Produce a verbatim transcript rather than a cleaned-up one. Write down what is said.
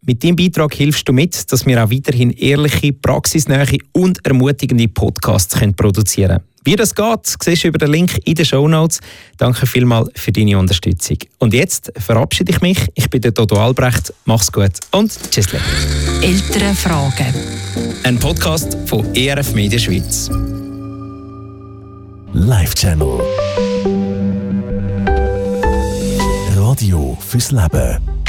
Mit deinem Beitrag hilfst du mit, dass wir auch weiterhin ehrliche, praxisnähe und ermutigende Podcasts können produzieren können. Wie das geht, siehst du über den Link in den Shownotes. Danke vielmals für deine Unterstützung. Und jetzt verabschiede ich mich. Ich bin der Dodo Albrecht. Mach's gut und tschüss. Elternfragen. Ein Podcast von E R F Media Schweiz. Live Channel. Radio fürs Leben.